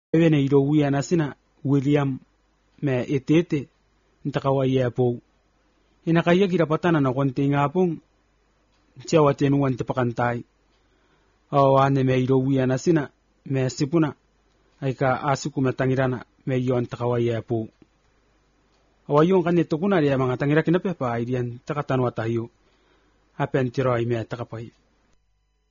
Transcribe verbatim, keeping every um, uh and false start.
Wene iro wia na sina William me etete ntakawaya po. Inakaya kirapatana na konti nga pong tiyawa tenuan tipakantay. Awane me iro wia na sina me sipuna ay ka asu kumatangirana me yon takawaya po. Awayon kanito kuna ria mga tangira kinapepa ay diyan takatanwa tayo. Apen tiro ay me takapai.